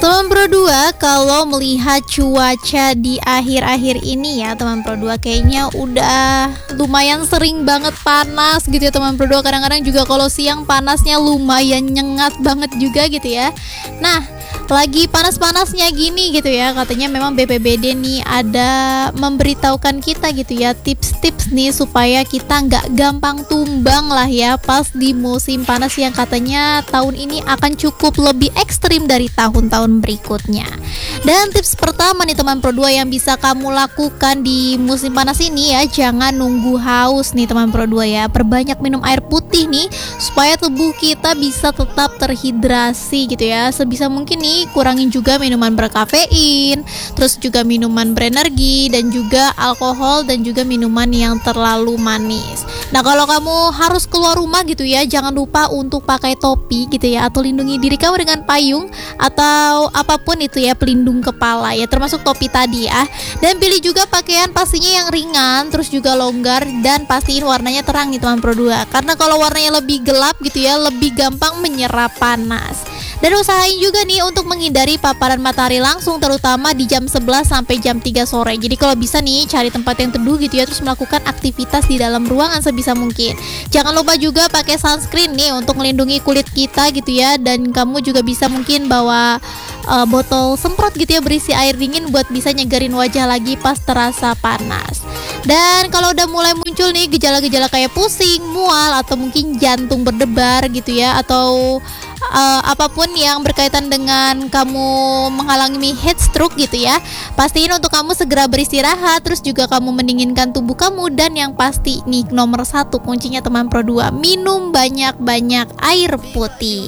Teman Pro 2, kalau melihat cuaca di akhir-akhir ini ya teman Pro 2, kayaknya udah lumayan sering banget panas gitu ya teman Pro 2. Kadang-kadang juga kalau siang panasnya lumayan nyengat banget juga gitu ya. Nah, lagi panas-panasnya gini gitu ya, katanya memang BPBD nih ada memberitahukan kita gitu ya, tips-tips nih supaya kita nggak gampang tumbang lah ya pas di musim panas yang katanya tahun ini akan cukup lebih ekstrim dari tahun-tahun berikutnya. Dan tips pertama nih teman Pro 2 yang bisa kamu lakukan di musim panas ini ya, jangan nunggu haus nih teman Pro 2 ya. Perbanyak minum air putih nih supaya tubuh kita bisa tetap terhidrasi gitu ya. Sebisa mungkin nih kurangin juga minuman berkafein, terus juga minuman berenergi, dan juga alkohol, dan juga minuman yang terlalu manis. Nah, kalau kamu harus keluar rumah gitu ya, jangan lupa untuk pakai topi gitu ya, atau lindungi diri kamu dengan payung atau apapun itu ya, pelindung kepala ya, termasuk topi tadi ya. Dan pilih juga pakaian pastinya yang ringan, terus juga longgar, dan pastiin warnanya terang nih teman Pro 2. Karena kalau warnanya lebih gelap gitu ya, lebih gampang menyerap panas. Dan usahain juga nih untuk menghindari paparan matahari langsung, terutama di jam 11 sampai jam 3 sore. Jadi kalau bisa nih cari tempat yang teduh gitu ya, terus melakukan aktivitas di dalam ruangan sebisa mungkin. Jangan lupa juga pakai sunscreen nih untuk melindungi kulit kita gitu ya. Dan kamu juga bisa mungkin bawa botol semprot gitu ya berisi air dingin buat bisa nyegarin wajah lagi pas terasa panas. Dan kalau udah mulai muncul nih gejala-gejala kayak pusing, mual, atau mungkin jantung berdebar gitu ya, atau apapun yang berkaitan dengan kamu mengalami heat stroke gitu ya, pastiin untuk kamu segera beristirahat, terus juga kamu mendinginkan tubuh kamu, dan yang pasti nih nomor 1 kuncinya teman Pro 2, minum banyak-banyak air putih.